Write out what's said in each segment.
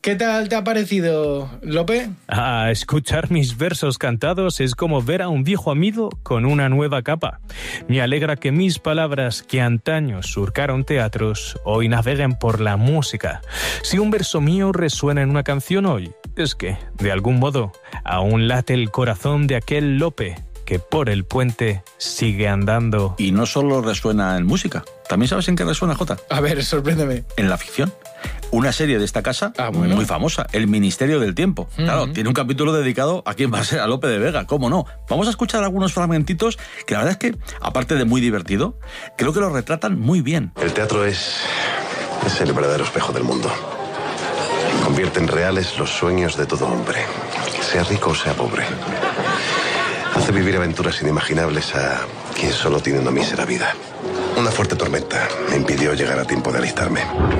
¿Qué tal te ha parecido, Lope? Escuchar mis versos cantados es como ver a un viejo amigo con una nueva capa. Me alegra que mis palabras que antaño surcaron teatros hoy naveguen por la música. Si un verso mío resuena en una canción hoy, es que, de algún modo, aún late el corazón de aquel Lope que por el puente sigue andando. Y no solo resuena en música. ¿También sabes en qué resuena, Jota? A ver, sorpréndeme. En la ficción. Una serie de esta casa bueno. muy famosa, El Ministerio del Tiempo. Claro, tiene un capítulo dedicado a quién va a ser, a Lope de Vega, ¿cómo no? Vamos a escuchar algunos fragmentitos que la verdad es que, aparte de muy divertido, creo que lo retratan muy bien. El teatro es el verdadero espejo del mundo. Convierte en reales los sueños de todo hombre, sea rico o sea pobre. Hace vivir aventuras inimaginables a quien solo tiene una mísera vida. Una fuerte tormenta me impidió llegar a tiempo de alistarme.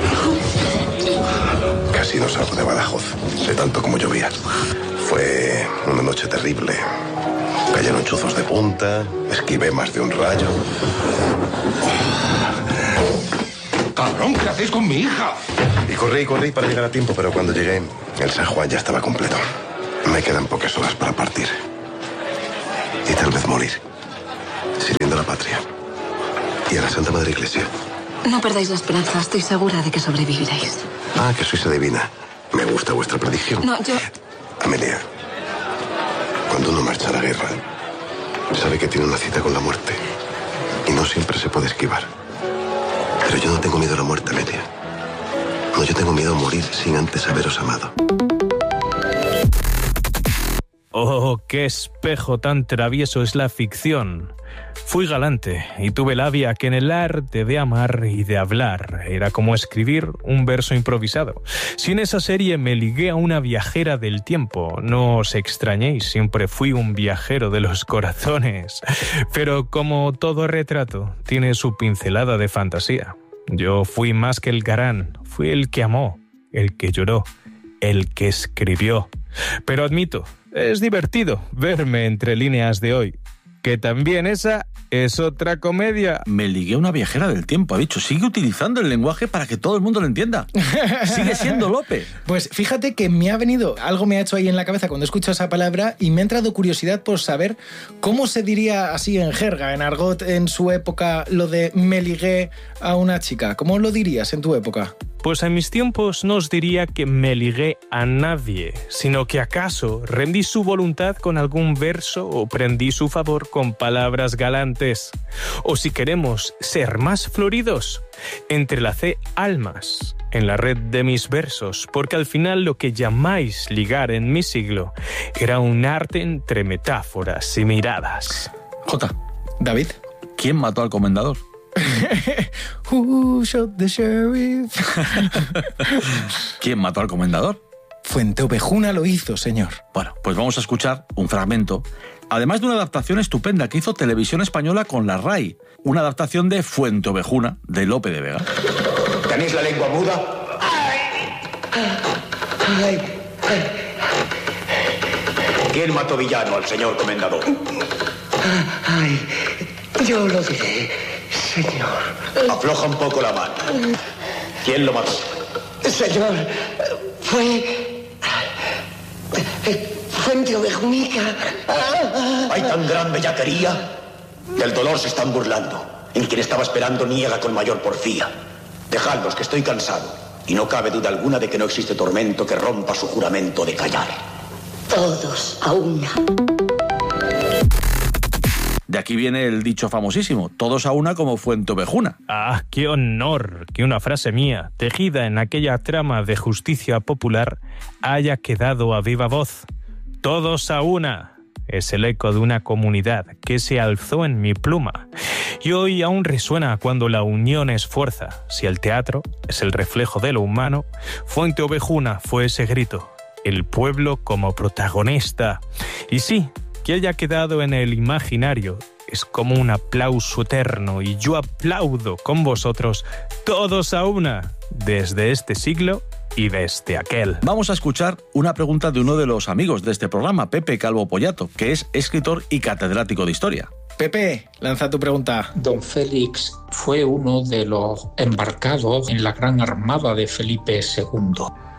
Casi no salgo de Badajoz, de tanto como llovía. Fue una noche terrible. Cayeron chuzos de punta, esquivé más de un rayo. ¡Cabrón, qué hacéis con mi hija! Y corrí para llegar a tiempo, pero cuando llegué, el San Juan ya estaba completo. Me quedan pocas horas para partir. Y tal vez morir, sirviendo a la patria y a la Santa Madre Iglesia. No perdáis la esperanza, estoy segura de que sobreviviréis. Ah, que sois adivina. Me gusta vuestra predicción. No, yo... Amelia, cuando uno marcha a la guerra, sabe que tiene una cita con la muerte. Y no siempre se puede esquivar. Pero yo no tengo miedo a la muerte, Amelia. No, yo tengo miedo a morir sin antes haberos amado. Oh, qué espejo tan travieso es la ficción. Fui galante y tuve labia que en el arte de amar y de hablar era como escribir un verso improvisado. Si en esa serie me ligué a una viajera del tiempo, no os extrañéis, siempre fui un viajero de los corazones. Pero como todo retrato, tiene su pincelada de fantasía. Yo fui más que el garán, fui el que amó, el que lloró, el que escribió. Pero admito, es divertido verme entre líneas de hoy, que también esa es otra comedia. Me ligué a una viajera del tiempo, ha dicho. Sigue utilizando el lenguaje para que todo el mundo lo entienda. Sigue siendo Lope. Pues fíjate que algo me ha hecho ahí en la cabeza cuando escucho esa palabra y me ha entrado curiosidad por saber cómo se diría así en jerga, en argot, en su época, lo de me ligué a una chica. ¿Cómo lo dirías en tu época? Pues en mis tiempos no os diría que me ligué a nadie, sino que acaso rendí su voluntad con algún verso o prendí su favor con palabras galantes. O si queremos ser más floridos, entrelacé almas en la red de mis versos, porque al final lo que llamáis ligar en mi siglo era un arte entre metáforas y miradas. Jota. David. ¿Quién mató al comendador? Who shot the sheriff? ¿Quién mató al comendador? Fuenteovejuna lo hizo, señor. Bueno, pues vamos a escuchar un fragmento, además de una adaptación estupenda que hizo Televisión Española con la RAI, una adaptación de Fuenteovejuna de Lope de Vega. ¿Tenéis la lengua muda? ¿Quién mató villano al señor comendador? Yo lo diré, señor. Afloja un poco la mano. ¿Quién lo mató? Señor, fue Fuenteovejunica. Hay tan gran bellaquería. Del dolor se están burlando. El quien estaba esperando niega con mayor porfía. Dejadlos, que estoy cansado. Y no cabe duda alguna de que no existe tormento que rompa su juramento de callar. Todos a una. De aquí viene el dicho famosísimo, todos a una como Fuenteovejuna. ¡Ah, qué honor que una frase mía, tejida en aquella trama de justicia popular, haya quedado a viva voz! ¡Todos a una! Es el eco de una comunidad que se alzó en mi pluma. Y hoy aún resuena cuando la unión es fuerza. Si el teatro es el reflejo de lo humano, Fuenteovejuna fue ese grito, el pueblo como protagonista. Y sí, que haya quedado en el imaginario es como un aplauso eterno y yo aplaudo con vosotros todos a una desde este siglo y desde aquel. Vamos a escuchar una pregunta de uno de los amigos de este programa, Pepe Calvo Pollato, que es escritor y catedrático de historia. Pepe, lanza tu pregunta. Don Félix fue uno de los embarcados en la gran armada de Felipe II.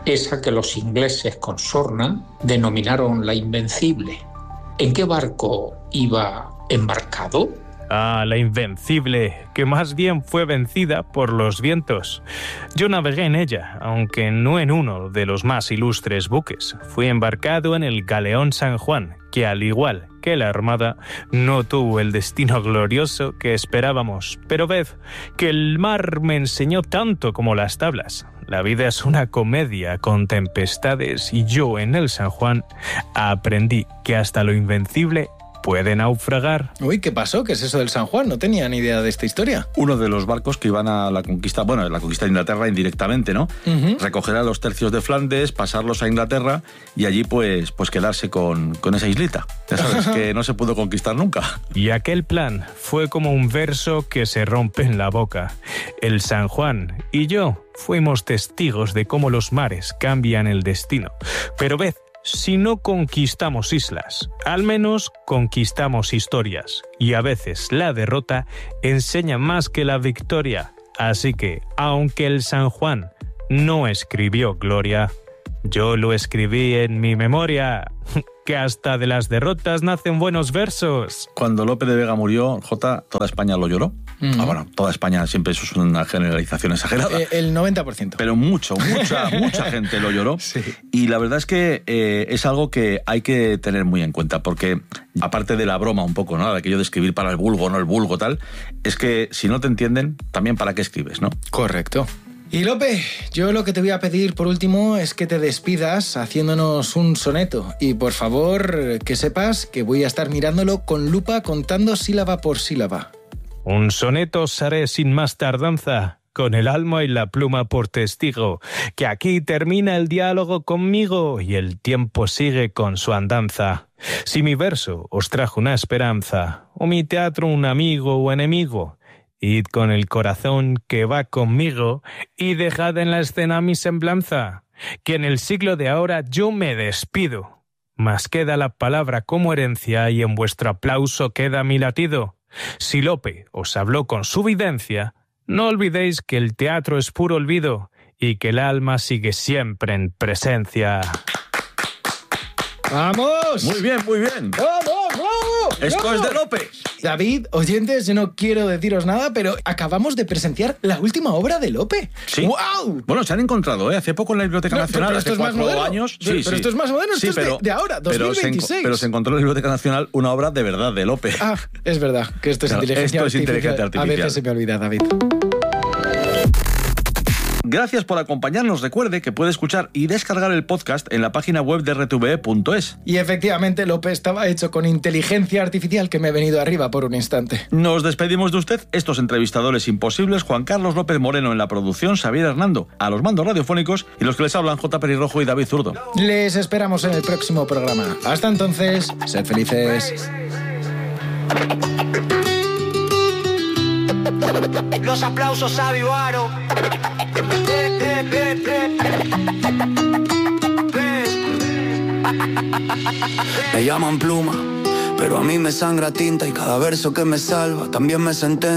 esa que los ingleses con sorna denominaron la Invencible. ¿En qué barco iba embarcado? Ah, la Invencible, que más bien fue vencida por los vientos. Yo navegué en ella, aunque no en uno de los más ilustres buques. Fui embarcado en el galeón San Juan, que al igual que la Armada, no tuvo el destino glorioso que esperábamos. Pero ved que el mar me enseñó tanto como las tablas. La vida es una comedia con tempestades y yo en el San Juan aprendí que hasta lo invencible puede naufragar. Uy, ¿qué pasó? ¿Qué es eso del San Juan? No tenía ni idea de esta historia. Uno de los barcos que iban a la conquista, la conquista de Inglaterra indirectamente, ¿no? Recoger a los tercios de Flandes, pasarlos a Inglaterra y allí pues quedarse con esa islita. Ya sabes, que no se pudo conquistar nunca. Y aquel plan fue como un verso que se rompe en la boca. El San Juan y yo fuimos testigos de cómo los mares cambian el destino. Pero ved, si no conquistamos islas, al menos conquistamos historias. Y a veces la derrota enseña más que la victoria. Así que, aunque el San Juan no escribió gloria, yo lo escribí en mi memoria. Que hasta de las derrotas nacen buenos versos. Cuando Lope de Vega murió, Jota, toda España lo lloró. Toda España, siempre eso es una generalización exagerada. El 90%. Pero mucha gente lo lloró. Sí. Y la verdad es que es algo que hay que tener muy en cuenta, porque aparte de la broma un poco, ¿no? De aquello de escribir para el vulgo, no el vulgo, tal, es que si no te entienden, también para qué escribes, ¿no? Correcto. Y Lope, yo lo que te voy a pedir por último es que te despidas haciéndonos un soneto. Y por favor, que sepas que voy a estar mirándolo con lupa contando sílaba por sílaba. Un soneto os haré sin más tardanza, con el alma y la pluma por testigo, que aquí termina el diálogo conmigo y el tiempo sigue con su andanza. Si mi verso os trajo una esperanza, o mi teatro un amigo o enemigo, id con el corazón que va conmigo y dejad en la escena mi semblanza, que en el siglo de ahora yo me despido. Mas queda la palabra como herencia y en vuestro aplauso queda mi latido. Si Lope os habló con su videncia, no olvidéis que el teatro es puro olvido y que el alma sigue siempre en presencia. ¡Vamos! Muy bien, muy bien. ¡Vamos! Esto es de Lope. David, oyentes, yo no quiero deciros nada, pero acabamos de presenciar la última obra de Lope. Sí. ¡Wow! Bueno, se han encontrado, hace poco en la Biblioteca Nacional, pero hace esto es 4 más moderno. años. Pero esto es más moderno, esto es de ahora, 2026. Pero se encontró en la Biblioteca Nacional una obra de verdad de Lope. Ah, es verdad, que esto es inteligencia artificial. A veces se me olvida, David. Gracias por acompañarnos. Recuerde que puede escuchar y descargar el podcast en la página web de rtve.es. Y efectivamente, Lope estaba hecho con inteligencia artificial, que me he venido arriba por un instante. Nos despedimos de usted, estos entrevistadores imposibles, Juan Carlos López Moreno en la producción, Xavier Hernando a los mandos radiofónicos y los que les hablan J. Pelirrojo y David Zurdo. Les esperamos en el próximo programa. Hasta entonces, sed felices. Los aplausos avivaron. Me llaman pluma, pero a mí me sangra tinta y cada verso que me salva también me sentencia.